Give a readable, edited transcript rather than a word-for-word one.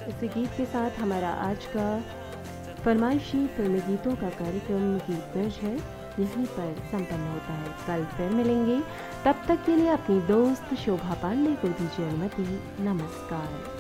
इसी गीत के साथ हमारा आज का फरमाइशी फिल्मी गीतों का कार्यक्रम गीत दर्ज है यहीं पर संपन्न होता है। कल फिर मिलेंगे, तब तक के लिए अपनी दोस्त शोभा पांडे को दीजिए अनुमति। नमस्कार।